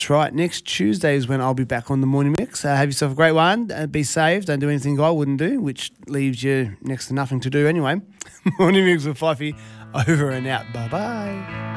That's right. Next Tuesday is when I'll be back on the Morning Mix. Have yourself a great one. Be safe. Don't do anything I wouldn't do, which leaves you next to nothing to do anyway. Morning Mix with Fluffy. Over and out. Bye-bye.